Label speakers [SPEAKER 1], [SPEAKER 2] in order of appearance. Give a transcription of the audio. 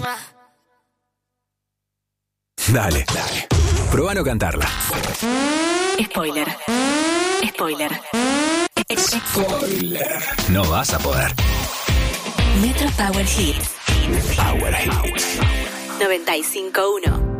[SPEAKER 1] Dale. Probá no cantarla.
[SPEAKER 2] Spoiler.
[SPEAKER 1] No vas a poder.
[SPEAKER 2] Metro Power Hits.
[SPEAKER 1] Power Hits.
[SPEAKER 2] 95.1.